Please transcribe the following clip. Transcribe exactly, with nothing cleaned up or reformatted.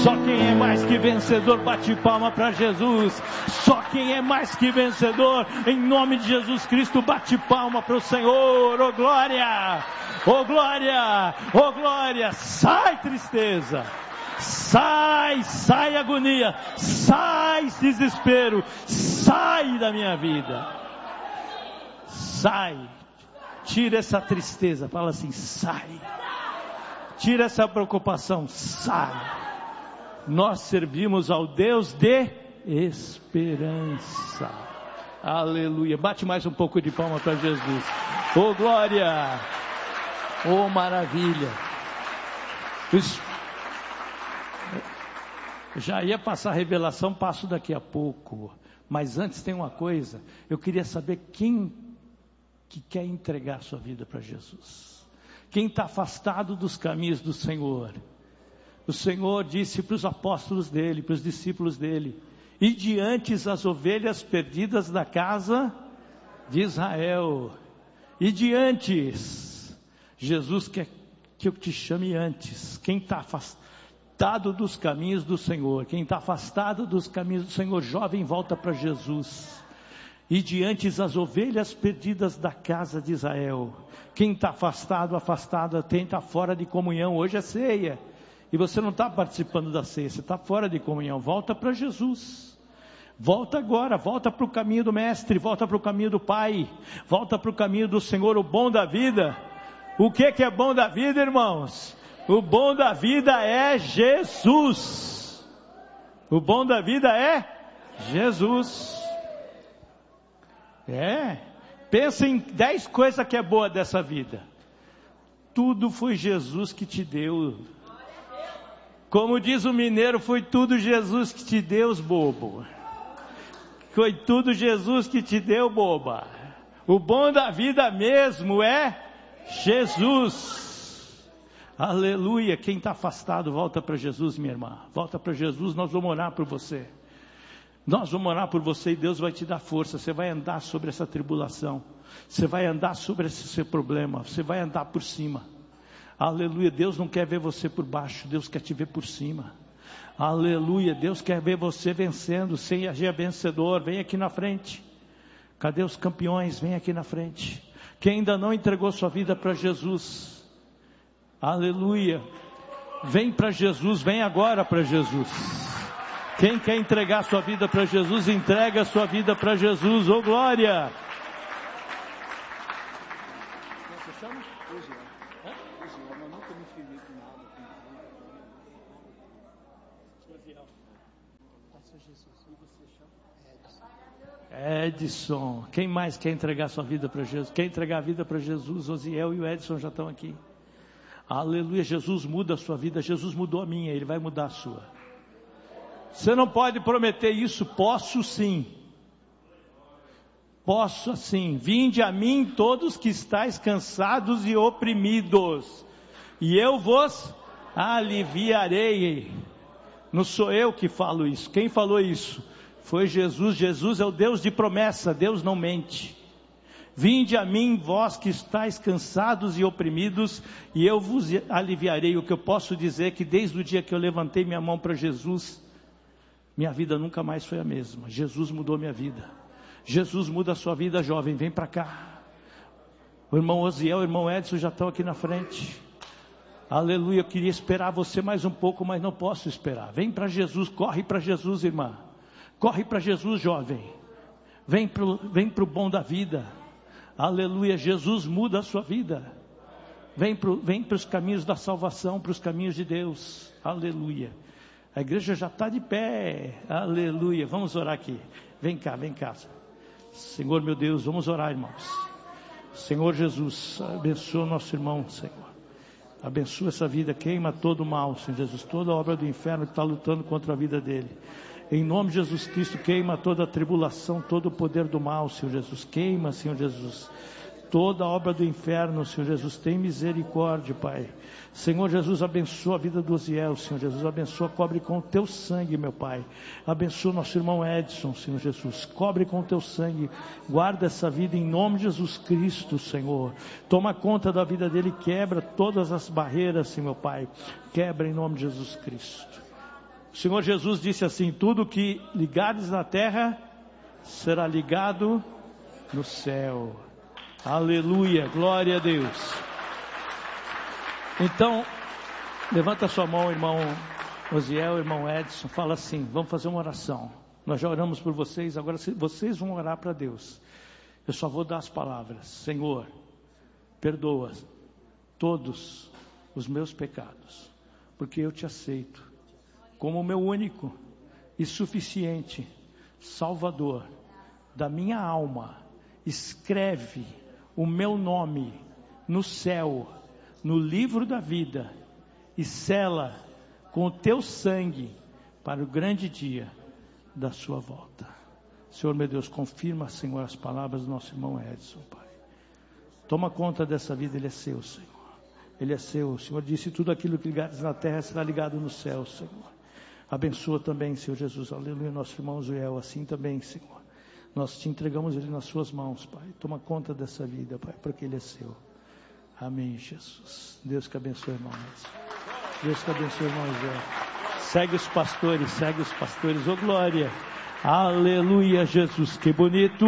Só quem é mais que vencedor bate palma para Jesus. Só quem é mais que vencedor, em nome de Jesus Cristo, bate palma para o Senhor. Oh glória, oh glória, oh glória. Sai tristeza, sai, sai agonia, sai desespero, sai da minha vida, sai, tira essa tristeza, fala assim, sai, tira essa preocupação, sai. Nós servimos ao Deus de esperança. Aleluia. Bate mais um pouco de palma para Jesus. Oh glória, oh maravilha. Isso. Já ia passar a revelação, passo daqui a pouco. Mas antes tem uma coisa. Eu queria saber quem que quer entregar sua vida para Jesus. Quem está afastado dos caminhos do Senhor. O Senhor disse para os apóstolos dele, para os discípulos dele: e diante as ovelhas perdidas da casa de Israel. E diante, Jesus quer que eu te chame antes. Quem está afastado dos caminhos do Senhor, quem está afastado dos caminhos do Senhor, jovem, volta para Jesus. E diante as ovelhas perdidas da casa de Israel. Quem está afastado, afastado, quem está fora de comunhão, hoje é ceia. E você não está participando da ceia, você está fora de comunhão, volta para Jesus. Volta agora, volta para o caminho do Mestre, volta para o caminho do Pai, volta para o caminho do Senhor, o bom da vida. O que que é bom da vida, irmãos? O bom da vida é Jesus. O bom da vida é Jesus. É, pensa em dez coisas que é boa dessa vida. Tudo foi Jesus que te deu. Como diz o mineiro, foi tudo Jesus que te deu, os bobo. Foi tudo Jesus que te deu, boba. O bom da vida mesmo é Jesus. Aleluia. Quem está afastado, volta para Jesus, minha irmã. Volta para Jesus, nós vamos orar por você. Nós vamos orar por você e Deus vai te dar força. Você vai andar sobre essa tribulação. Você vai andar sobre esse seu problema. Você vai andar por cima. Aleluia, Deus não quer ver você por baixo, Deus quer te ver por cima. Aleluia, Deus quer ver você vencendo, sem agir vencedor. Vem aqui na frente. Cadê os campeões? Vem aqui na frente. Quem ainda não entregou sua vida para Jesus, aleluia, vem para Jesus, vem agora para Jesus. Quem quer entregar sua vida para Jesus, entrega a sua vida para Jesus. Oh glória. Edson, quem mais quer entregar sua vida para Jesus? Quer entregar a vida para Jesus? Osiel e o Edson já estão aqui. Aleluia, Jesus muda a sua vida. Jesus mudou a minha, Ele vai mudar a sua. Você não pode prometer isso. Posso sim. Posso sim. Vinde a mim todos que estáis cansados e oprimidos, e eu vos aliviarei. Não sou eu que falo isso. Quem falou isso? Foi Jesus. Jesus é o Deus de promessa, Deus não mente. Vinde a mim, vós que estáis cansados e oprimidos, e eu vos aliviarei. O que eu posso dizer é que desde o dia que eu levantei minha mão para Jesus, minha vida nunca mais foi a mesma. Jesus mudou minha vida. Jesus muda a sua vida, jovem, vem para cá. O irmão Osiel, o irmão Edson já estão aqui na frente. Aleluia, eu queria esperar você mais um pouco, mas não posso esperar. Vem para Jesus, corre para Jesus, irmã. Corre para Jesus, jovem. Vem para vem o bom da vida. Aleluia, Jesus muda a sua vida. Vem para vem os caminhos da salvação, para os caminhos de Deus. Aleluia. A igreja já está de pé. Aleluia, vamos orar aqui. Vem cá, vem cá. Senhor meu Deus, vamos orar, irmãos. Senhor Jesus, abençoa o nosso irmão, Senhor. Abençoa essa vida, queima todo o mal, Senhor Jesus. Toda a obra do inferno que está lutando contra a vida dele. Em nome de Jesus Cristo, queima toda a tribulação, todo o poder do mal, Senhor Jesus. Queima, Senhor Jesus, toda a obra do inferno, Senhor Jesus. Tem misericórdia, Pai. Senhor Jesus, abençoa a vida do Osiel, Senhor Jesus. Abençoa, cobre com o teu sangue, meu Pai. Abençoa nosso irmão Edson, Senhor Jesus. Cobre com o teu sangue. Guarda essa vida em nome de Jesus Cristo, Senhor. Toma conta da vida dele. Quebra todas as barreiras, Senhor Pai. Quebra em nome de Jesus Cristo. O Senhor Jesus disse assim: tudo que ligares na terra será ligado no céu. Aleluia, glória a Deus. Então, levanta sua mão, irmão Osiel, irmão Edson, fala assim: vamos fazer uma oração. Nós já oramos por vocês, agora vocês vão orar para Deus. Eu só vou dar as palavras. Senhor, perdoa todos os meus pecados, porque eu te aceito como o meu único e suficiente Salvador da minha alma. Escreve o meu nome no céu, no livro da vida, e sela com o teu sangue para o grande dia da sua volta. Senhor meu Deus, confirma, Senhor, as palavras do nosso irmão Edson, Pai. Toma conta dessa vida, ele é seu, Senhor. Ele é seu. O Senhor disse: tudo aquilo que ligares na terra será ligado no céu, Senhor. Abençoa também, Senhor Jesus, aleluia, nosso irmão Joel, assim também, Senhor. Nós te entregamos ele nas suas mãos, Pai. Toma conta dessa vida, Pai, porque ele é seu. Amém, Jesus. Deus que abençoe, irmão Edson. Deus que abençoe, irmão Joel. Segue os pastores, segue os pastores, ô glória. Aleluia, Jesus, que bonito.